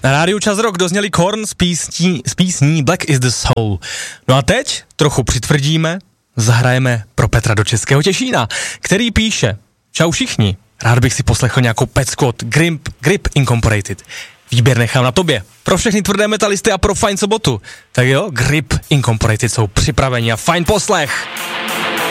Na rádiu Čas Rock dozněli Korn z písní Black is the Soul. No a teď trochu přitvrdíme, zahrajeme pro Petra do Českého Těšína, který píše: Čau všichni, rád bych si poslechl nějakou pecku od Grip Incorporated. Výběr nechám na tobě. Pro všechny tvrdé metalisty a pro fajn sobotu. Tak jo, Grip Incorporated jsou připraveni a fajn poslech.